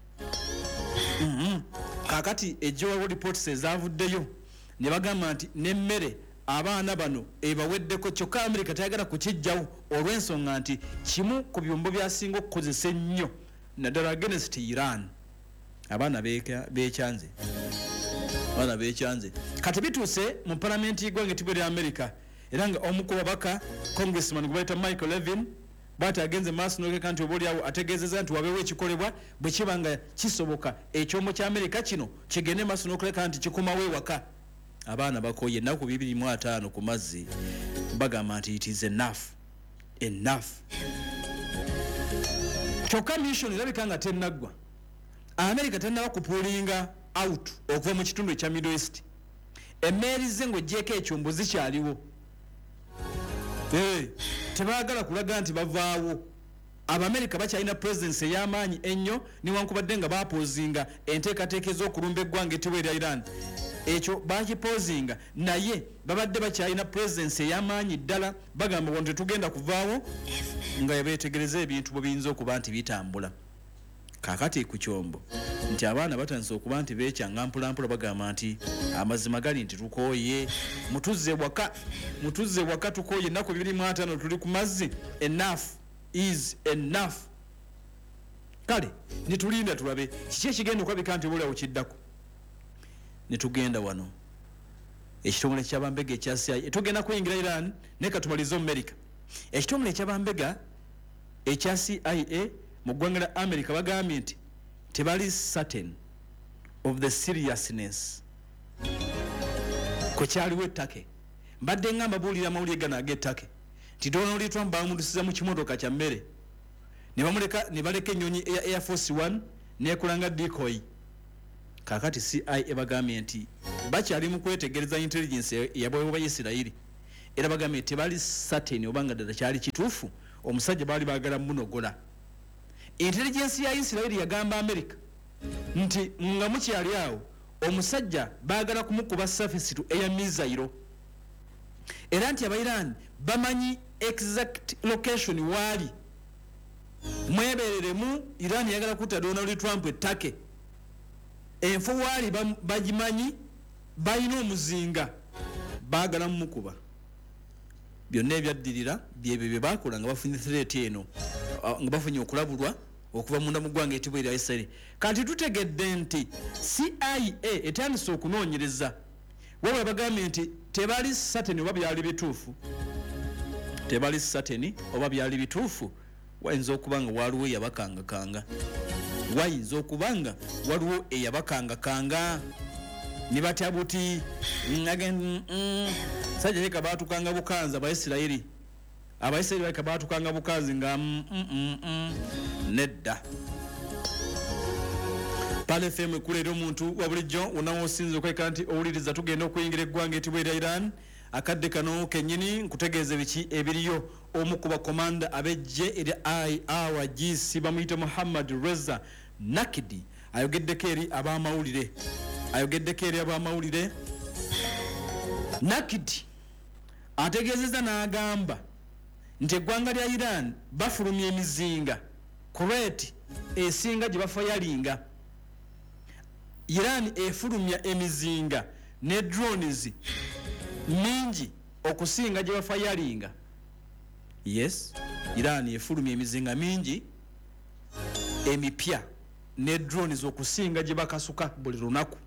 Kakati ejjowawo reports ezavuddeyo ne bagamba nti n'emmere abaana bano ebaweddeko, kyokka America tayagala kukijjawo olw'ensonga nti kimu ku byombo byasinga okukozesa ennyo naddala against Iran. Abaana beekyanze. Kati bituuse mu palamenti y'eggwanga ettibwa lya America, era nga omu ku babaka congressman gwe bayita Michael Levin bw'ati agenze maaso n'okeka nti oboolyawo ategeezezza nti wabeewo ekikolebwa bwe kiba nga kisoboka ekyombo kya America kino kigende maaso n'okuleka nti kikomawo ewaka. Abaana bakooye ennaku 205 ku mazzi, bagamba nti it is enough. Kyokka mission erabika nga tennaggwa. America tennaba kupuulinga out okuva mu kitundu ekya Middle East. Emmeeri ze ng'oggyeko ekyombo zikyaliwo. Tebaagala kulaga nti bavaawo. Abamerika bakyalina presence ey'amaanyi ennyo newankubadde nga bapoozinga enteekateeka ez'okulumba eggwanga ettibwa erya Iran. Ekyo bakipoozinga naye babadde bakyalina presence ey'amaanyi ddala. Bagamba wano tetugenda kuvaawo nga beetegereza ebintu bwe biyinza okuba nti bitambula. Kakati ku kyombo nti abaana batandise okuba nti beekyanga mpolampola, bagamba nti amazima gali nti tukooye, mutuzze waka tukooye ennaku 205 tuli ku mazzi. Enough is enough. Kale nitulinda tulabe kiki ekigenda okulabika nti obulawo kiddako. Netugenda wano ekitongole ky'abambega ekya CIA, tugenda kuyingira Iran ne katumaliza America. Ekitongole ky'abambega ekya CIA mu ggwanga lya America bagambye nti tebali certain of the seriousness kwekyaliwo ettake. Mbadde ngamba buulira amawulire gano ag'ettake nti Donald Trump bamudusiza mu kimotoka kya mmere ne baleka ennyonyi eya Air Force One neekulanga decoy. Kakati CIA bagambye nti bakyali mu kwetegereza intelligence eyabwewo ba Isirayiri era bagambye tebali certain obanga ddala kyali kituufu omusajja baali baagala munogola. Intelligence ya Israel yagamba America nti nga mukyali awo omusajja baagala kumukuba surface to air missile, era nti Abairani bamanyi exact location waali. Mwebereremu Iran yagala kutta Donald Trump ettake, enfo waali bagimanyi, balina omuzinga baagala mumukuba. Byonna ebyaddirira byebyo bye baakola nga bafunye threat eno, nga bafunye okulabulwa okuva munda mu ggwanga etibwa erya Israel. Kati tutegedde nti CIA etandise okunoonyereza, wabula bagambye nti tebali certain oba byali bituufu, tebali certain oba byali bituufu. Wayinza okuba nga waliwo eyabakangakanga, wayinza okuba nga waliwo eyabakangakanga ne batya buti sajja leka baatukanga bukanzi Abaisirairi leka baatukanga bukanzi nga nedda. Pale FM ekulera omuntu wa bulijjo onawo osinze okweka nti owuliriza tugenda okuyingira eggwanga etibwa erya Iran. Akadde kano kenyini nkutegeeze biki ebiriyo. Omu ku bakomanda ab'eggye erya IRGC bamuyita Muhammad Reza Nakidi ayogeddeko eri ab'amawulire. Nakidi ategeezezza n'agamba nti eggwanga lya Iran bafulumya emizinga Kuwait esinga gye bafayalinga. Iran efulumya emizinga ne drones mingi okusinga gye bafayalinga. Yes, Iran efulumya emizinga mingi emipya ne drones okusinga gye bakasuka buli lunaku.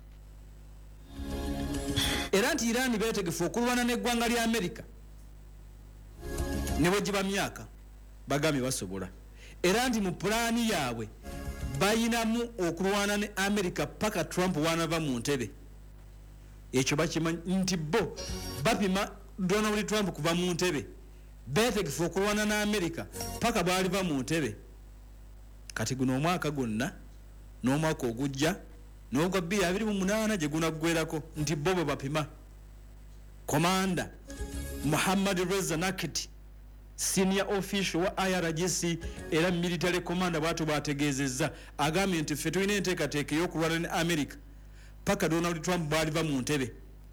Era nti Iran beetegefu okulwana n'eggwanga lya America ne bwe giba myaka bagambye basobola. Era nti mu pulaani yaabwe bayinamu okulwana ne America paka Trump wanava mu ntebe. Ekyo bakimanyi nti bo bapima Donald Trump kuva mu ntebe, beetegefu okulwana na America paka bwaliva mu ntebe. Kati guno omwaka gonna n'omwaka ogujja n'ogwa 2028 gye gunaggwerako nti bo bwe bapima. Komanda Muhammad Reza Nakidi, senior official wa IRGC era military commander bw'ato bw'ategeezezza, agambye nti ffe tulina enteekateeka ey'okulwana ne America paka Donald Trump bwaliva mu ntebe.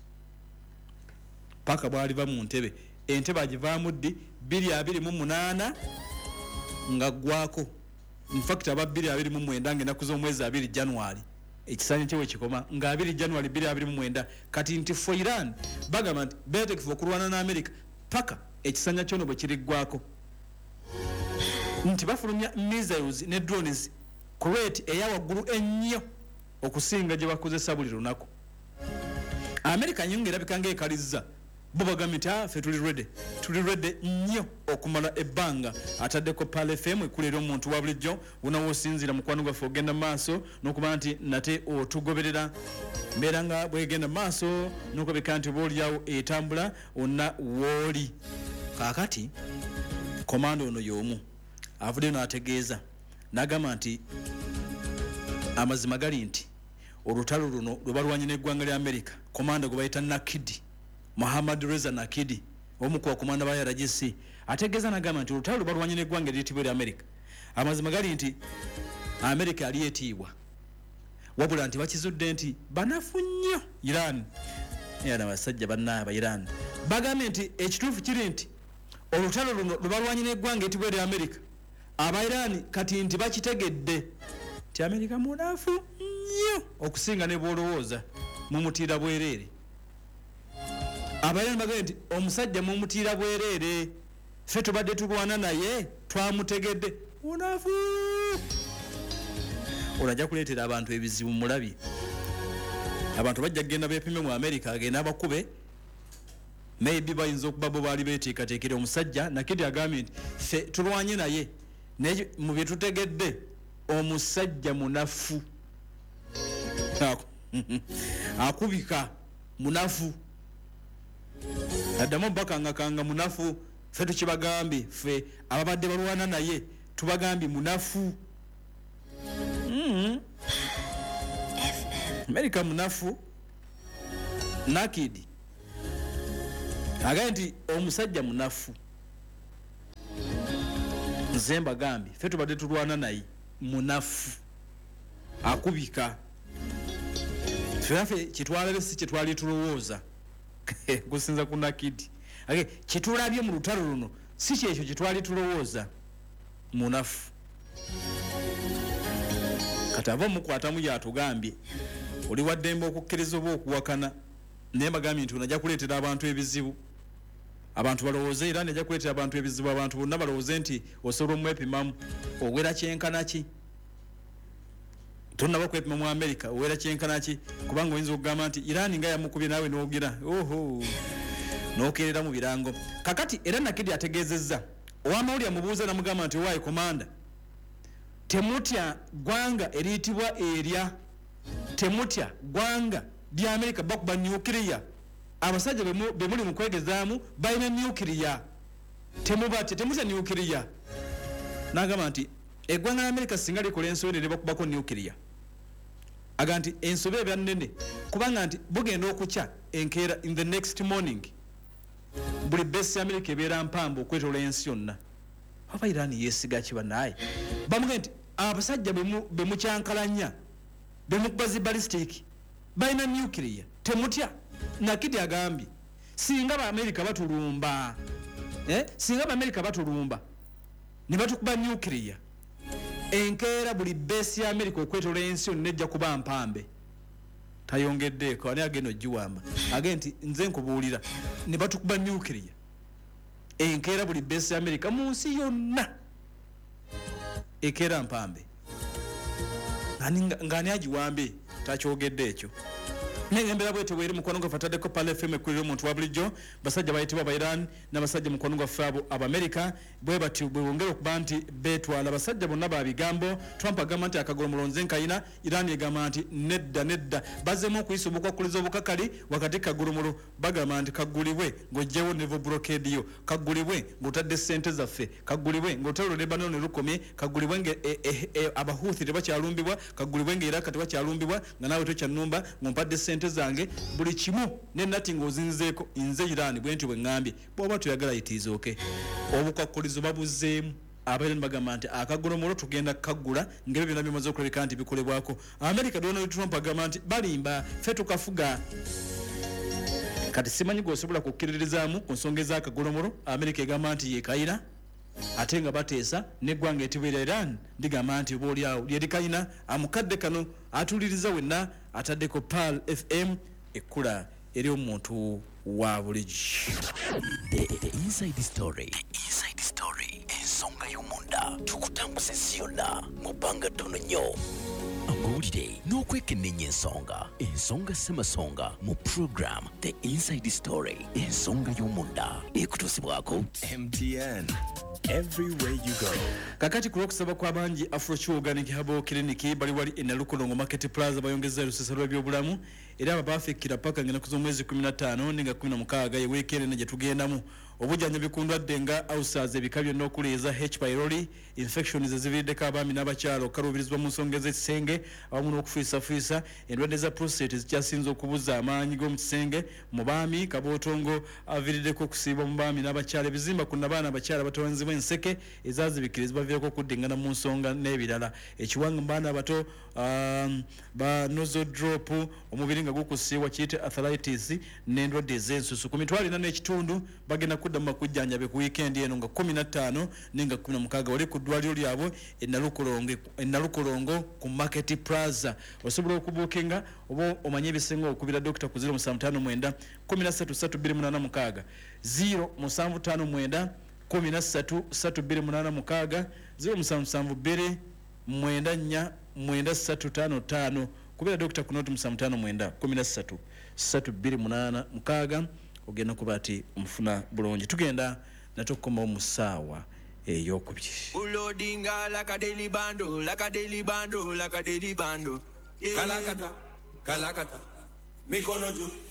Paka bwaliva mu ntebe. Entebe agivaamu ddi 2028 nga gwako. In fact aba 2029 ng'ennaku z'omwezi 2 January ekisaanyi kyewe kikoma nga 2 January 2029. Kati nti fo Iran bagamba nti beetegefu okulwana na America paka ekisanya kyono bwe kiriggwako. Nti bafulumya missiles ne drones Kuwait eya waggulu ennyo okusinga gye bakozesa buli lunaku. America nyingi erabika ng'ekalizza bo bagambye nti ffe tuli ready nnyo okumala ebbanga. Ataddeko Pale FM ekulera omuntu wa bulijjo unawo osinzira mukwano gwaffe ogenda maaso n'okuba nti nate otugoberera mbeera nga bwegenda maaso n'okulabika nti boolyawo etambula onna wooli. Kaakati komanda ono y'omu avuddeyo n'ategeeza n'agamba nti amazima gali nti olutalo luno lwe balwanye n'eggwanga lya America, komanda gwe bayita Nakidi, Muhammad Reza Nakidi, omu ku bakomanda ba IRGC, ategeeza n'agamba nti olutalo lwe balwanye n'eggwanga ery'etibwa erya America, amazima gali nti America yali etiibwa, wabula nti bakizudde nti banafu nnyo Iran. Era abasajja bannaaba Iran bagambye nti ekituufu kiri nti olutalo luno lwe balwanye n'eggwanga ery'etibwa erya America, aba Iran kati nti bakitegedde ti America munafu nnyo okusinga ne bwolowooza mumutiira bwereere. Abayani bagambye nti omusajja mumutiira bwereere, ffe tubadde tulwana naye twamutegedde munafu. Olajja kuleetera abantu ebizibu mulabye. Abantu bajja kugenda beepime mu America, agenda abakube maybe bayinza okuba bo baali beeteekateekera omusajja. Nakidi agambye nti ffe tulwanye naye naye mu bye tutegedde omusajja munafu. Akubika munafu. Addamu bakangakanga munafu. Ffe tukibagambye, ffe ababadde balwana naye tubagambye munafu. America munafu. Nakidi Agandi omusajja munafu. Nze mbagambye ffe tubadde tulwana naye munafu akubika ffe kitwalabye si kitwali tulowooza kusinza ku nakidi age kitulabye mu lutalo luno si kyekyo kitwali tulowooza munafu katava mukwatamu yatugambye oli waddembe okukkiriza oba okuwakana naye mbagambye nti onajja kuleetera abantu ebizibu abantu balowooze era najja kuleetera abantu ebizibu abantu bonna balowooze nti osobola omwepimamu owera kyenkana ki tonnaba kwepima mu America owera kyenkana ki kubanga oyinza okugamba nti Iran nga yamukubye naawe n'ogira oho n'okerera mu birango kakati era nakidi ategeezezza owamawulire amubuuza namugamba nti owaayi komanda temutya gwanga eriyitibwa erya temutya gwanga lya America bakuba nuclear abasajja bemuli mu kwegezaamu balina nuclear temutya nuclear n'agamba nti eggwanga lya America singa likola ensobi ne bakubako nuclear aga nti ensobi ebya nnene kubanga nti bugenda okukya enkeera in the next morning buli base ya America ebeera mpambu okwetola ensi yonna aba Irani yeesiga kiba naye bamuge nti abasajja bemukyankalanya bemukubazi ballistic balina nuclear temutya nakidi agambye singa ba America batulumba singa ba America batulumba ne batukuba nuclear enkeera buli base ya America okwetola ensi yonna ejja kuba mpambe tayongeddeeko ani agenda ogiwamba age nti nze nkubuulira ne batukuba nuclear enkeera buli base ya America mu nsi yonna ekeera mpambe ngani agiwambe takyogedde ekyo Nengembera bwete weri mukwano gwa fatadeko pale FM ekulira omuntu wa bulijjo basajja bayitibwa ba Iran n'abasajja mukwano gwa fabo aba America bwe bati bwongera okuba nti betwala abasajja bonna ba bigambo Trump agamba nti akagolo mulonze nkayina Iran egamba nti nedda bazemu okuyisa obukwakuliza obukakali wakati kagulumulo bagamba nti kagulibwe ng'ojjewo nevo blockade yo kagulibwe ng'otadde ssente zaffe kagulibwe ng'otalo Lebanon lukomye kagulibwe nge abahuthi tebakyalumbibwa kagulibwe ng'Iraq tebakyalumbibwa nga naawe tokyannumba ng'ompadde ssente zange buli kimu ne nothing ozinzeeko nze Iran bwenti bwe ngambye bwoba tuyagala itiizooke obukwakulizo babuzeemu abairani bagamba nti akagolomolo tugenda kagula ngebe byonna bimaze okulabika nti bikolebwako America Donald Trump agamba nti balimba ffe tukafuga kati simanyi gwosobola kukkiririzaamu ku nsonga ez'akagolomolo America egamba nti yekayina ate nga bateesa neggwanga etibwera Iran ligamba nti obaolyawo lyerikayina amukadde kano atuliriza wenna ataddeko Pal FM ekkula eri omuntu wa bulijjo. The inside story ensonga y'omunda tukutambuza ensi yonna mu bbanga ttono nnyo amawulire n'okwekennenya ensonga ssemasonga mu program The Inside Story ensonga y'omunda ekutuusibwako MTN. Everywhere you go. Kakati kulokusaba kwa banji Afrochu Organic Herbal Clinic bali wali Enalukolongo Market Plaza bayongeza lusesa lwa byobulamu era abafikira paka ngena kuzomwezi 15 ninga 16 ye weekend ne tugendamu obujanja bikundwadde nga ulcers ebikabyo n'okuleeza H pylori infections ezivirideko abaami n'abakyalo kalubirizibwa mu nsonga ez'ekisenge awamu n'okufiisa endwadde za prostate zikyasinze okubuza amaanyi g'omu kisenge mu baami kabootongo aviiriddeko okusiibwa mu baami n'abakyalo ebizimba ku nabaana abakyala batawanzibwa enseke ezazibikirizibwa viirako okuddingana mu nsonga n'ebirala ekiwanga mu baana abato ba nozo drop omubiri nga gukusiiwa kiyite arthritis n'endwadde ez'ensusu ku mitwalo 4 n'ekitundu bagenda kudda mu makujjanjabe ku weekend eno nga 15 nenga 16 wali ku ddwaliro lyabwe Enalukolongo ku Market Plaza osobola okubuukinga oba omanye ebisinga okubira Dr. ku 059 13328 075 13328 077 94355 kubira Dr. ku noti 59 13328 ogenda kuba ati omufuna bulungi tugenda natokoma omusaawa eyokubye ulodinga like a daily bando kalakata mikono juu